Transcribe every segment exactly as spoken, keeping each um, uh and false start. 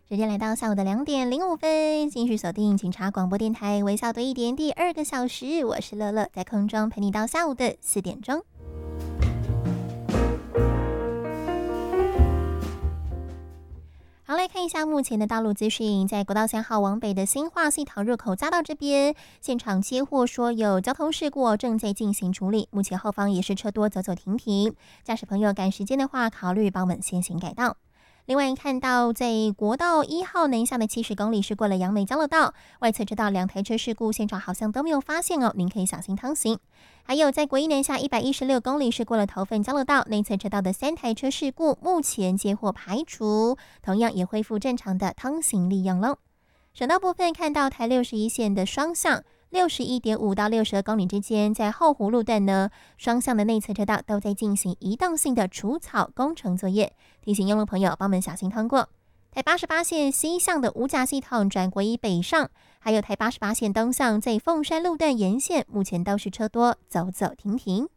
时间来到下午的两点零五分，继续锁定警察广播电台微笑多一点第二个小时，我是乐乐，在空中陪你到下午的四点钟。好，来看一下目前的道路资讯。在国道三号往北的新化系统入口匝道这边，现场接获说有交通事故正在进行处理，目前后方也是车多走走停停，驾驶朋友赶时间的话，考虑帮我们先行改道。另外看到在国道一号南下的七十公里是过了杨梅交流道，外侧车道两台车事故，现场好像都没有发现哦，您可以小心通行。还有在国一南下一百一十六公里是过了头份交流道，内侧车道的三台车事故目前接获排除，同样也恢复正常的通行利用喽。省道部分看到台六十一线的双向六十一点五到六十二公里之间，在后湖路段呢，双向的内侧车道都在进行移动性的除草工程作业，提醒用路朋友帮们小心通过。台八十八线西向的五甲系统转国一北上，还有台八十八线东向在凤山路段沿线，目前都是车多，走走停停。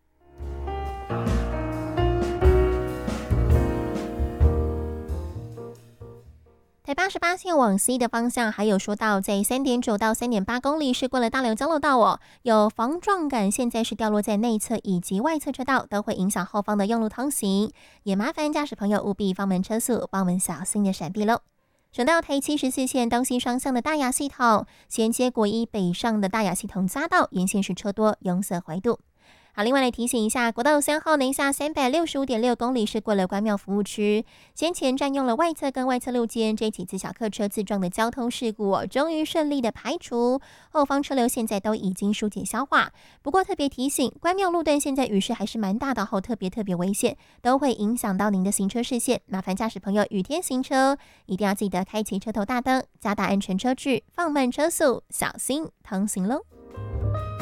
台八十八线往西的方向，还有说到在三点九到三点八公里是过了大流交流道哦，有防撞杆现在是掉落在内侧以及外侧车道，都会影响后方的用路通行，也麻烦驾驶朋友务必放慢车速，帮我们小心的闪避喽。省道台七十四线东西双向的大雅系统，衔接国一北上的大雅系统匝道，沿线是车多，拥塞怀堵。好，另外来提醒一下，国道三号南下三百六十五点六公里是过了关庙服务区，先前占用了外侧跟外侧路肩，这起自小客车自撞的交通事故哦，终于顺利的排除，后方车流现在都已经疏解消化。不过特别提醒，关庙路段现在雨势还是蛮大的后，特别特别危险，都会影响到您的行车视线，麻烦驾驶朋友雨天行车一定要记得开启车头大灯，加大安全车距，放慢车速，小心通行喽。